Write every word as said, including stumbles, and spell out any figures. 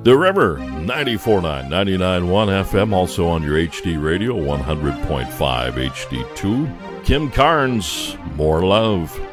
The River, ninety-four point nine, ninety-nine point one F M, also on your H D radio, one hundred point five H D two. Kim Carnes, More Love.